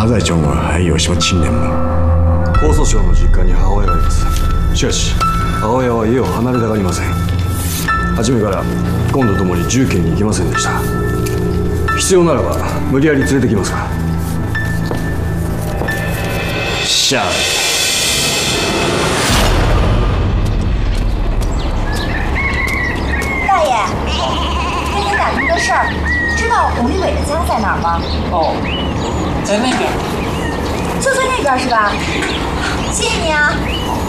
在中は还有什么亲人吗？ 江蘇省の実家に母親がいます。しかし母親は家を離れたがりません。初めから今度ともに重慶に行きませんでした。必要ならば無理やり連れてきますから。 下来。 大爷，给您打听个事儿，知道洪立伟的家在哪儿吗？ 哦，在那边。 就在那边是吧？谢谢你啊。